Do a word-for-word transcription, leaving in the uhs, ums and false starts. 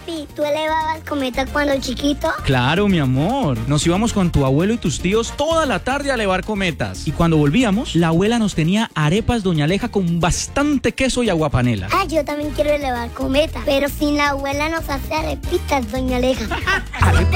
Papi, ¿tú elevabas cometas cuando chiquito? Claro, mi amor. Nos íbamos con tu abuelo y tus tíos toda la tarde a elevar cometas. Y cuando volvíamos, la abuela nos tenía arepas Doña Aleja con bastante queso y aguapanela. Ah, yo también quiero elevar cometas, pero sin la abuela nos hace arepitas, Doña Aleja.